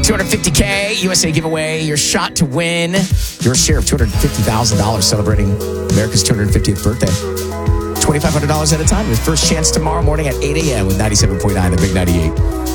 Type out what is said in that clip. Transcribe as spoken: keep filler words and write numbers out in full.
two hundred fifty K U S A giveaway. Your shot to win your share of two hundred fifty thousand dollars celebrating America's two hundred fiftieth birthday. twenty-five hundred dollars at a time. Your first chance tomorrow morning at eight a.m. with ninety-seven point nine, the Big ninety-eight.